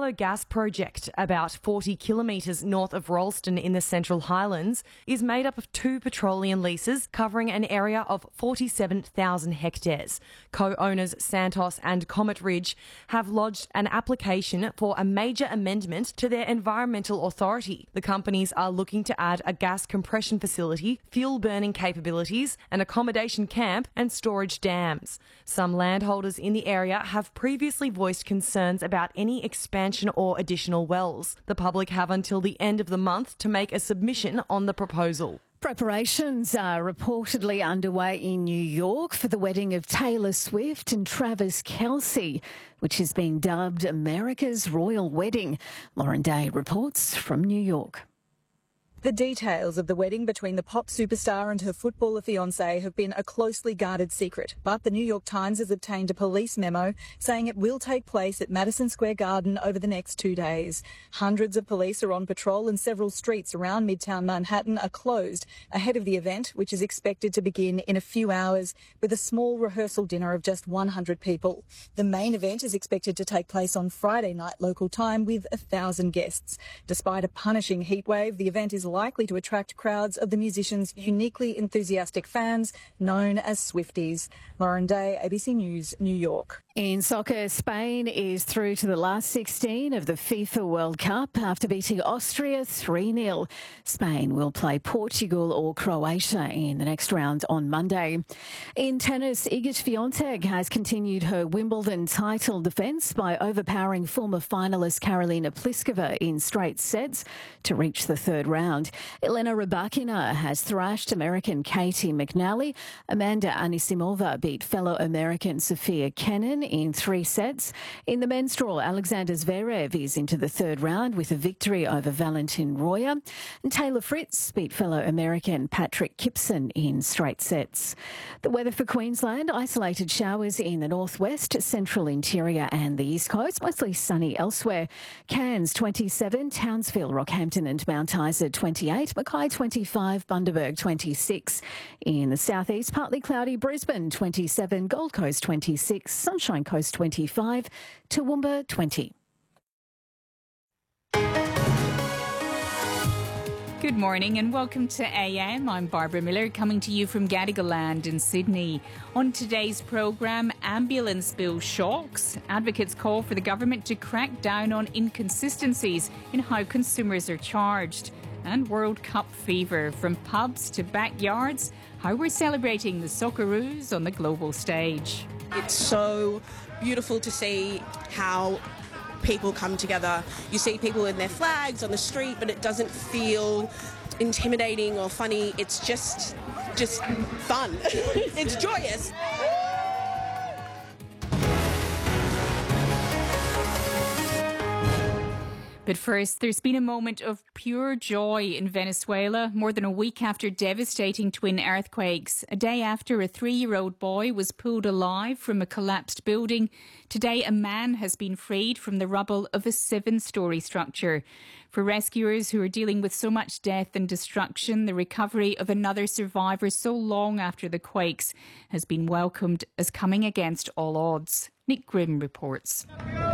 Swallow Gas Project, about 40 kilometres north of Rolleston in the Central Highlands, is made up of 2 petroleum leases covering an area of 47,000 hectares. Co-owners Santos and Comet Ridge have lodged an application for a major amendment to their environmental authority. The companies are looking to add a gas compression facility, fuel burning capabilities, an accommodation camp and storage dams. Some landholders in the area have previously voiced concerns about any expansion or additional wells. The public have until the end of the month to make a submission on the proposal. Preparations are reportedly underway in New York for the wedding of Taylor Swift and Travis Kelce, which has been dubbed America's Royal Wedding. Lauren Day reports from New York. The details of the wedding between the pop superstar and her footballer fiancé have been a closely guarded secret, but the New York Times has obtained a police memo saying it will take place at Madison Square Garden over the next 2 days. Hundreds of police are on patrol and several streets around Midtown Manhattan are closed ahead of the event, which is expected to begin in a few hours with a small rehearsal dinner of just 100 people. The main event is expected to take place on Friday night local time with 1,000 guests. Despite a punishing heatwave, the event is likely to attract crowds of the musician's uniquely enthusiastic fans known as Swifties. Lauren Day, ABC News, New York. In soccer, Spain is through to the last 16 of the FIFA World Cup after beating Austria 3-0. Spain will play Portugal or Croatia in the next round on Monday. In tennis, Iga Swiatek has continued her Wimbledon title defence by overpowering former finalist Karolina Pliskova in straight sets to reach the third round. Elena Rybakina has thrashed American Katie McNally. Amanda Anisimova beat fellow American Sophia Kenin in 3 sets. In the men's draw, Alexander Zverev is into the third round with a victory over Valentin Royer. And Taylor Fritz beat fellow American Patrick Kipson in straight sets. The weather for Queensland, isolated showers in the northwest, central interior and the east coast, mostly sunny elsewhere. Cairns 27, Townsville, Rockhampton and Mount Isa 28, Mackay 25, Bundaberg 26. In the southeast, partly cloudy, Brisbane 27, Gold Coast 26, Sunshine Coast 25, Toowoomba 20. Good morning and welcome to AM. I'm Barbara Miller coming to you from Gadigal Land in Sydney. On today's programme, ambulance bill shocks. Advocates call for the government to crack down on inconsistencies in how consumers are charged. And World Cup fever, from pubs to backyards, how we're celebrating the Socceroos on the global stage. It's so beautiful to see how people come together. You see people in their flags on the street, but it doesn't feel intimidating or funny. It's just fun. It's joyous. But first, there's been a moment of pure joy in Venezuela more than a week after devastating twin earthquakes. A day after a 3-year-old boy was pulled alive from a collapsed building, today a man has been freed from the rubble of a 7-storey structure. For rescuers who are dealing with so much death and destruction, the recovery of another survivor so long after the quakes has been welcomed as coming against all odds. Nick Grimm reports.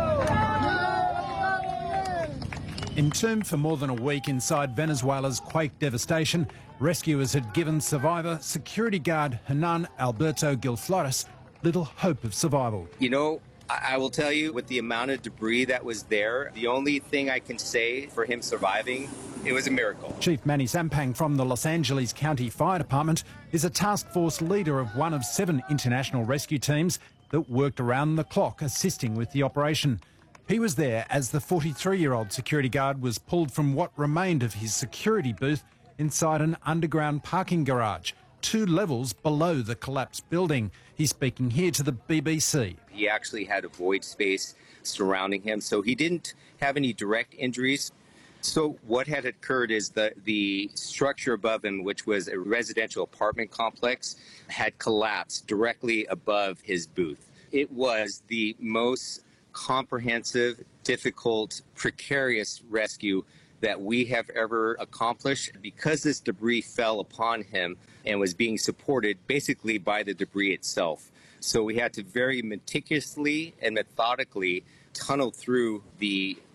Entombed for more than a week inside Venezuela's quake devastation, rescuers had given survivor security guard Hernan Alberto Gilflores little hope of survival. You know, I will tell you, with the amount of debris that was there, the only thing I can say for him surviving, it was a miracle. Chief Manny Sampang from the Los Angeles County Fire Department is a task force leader of one of 7 international rescue teams that worked around the clock assisting with the operation. He was there as the 43-year-old security guard was pulled from what remained of his security booth inside an underground parking garage, 2 levels below the collapsed building. He's speaking here to the BBC. He actually had a void space surrounding him, so he didn't have any direct injuries. So what had occurred is that the structure above him, which was a residential apartment complex, had collapsed directly above his booth. It was the most comprehensive, difficult, precarious rescue that we have ever accomplished, because this debris fell upon him and was being supported basically by the debris itself. So we had to very meticulously and methodically tunnel through the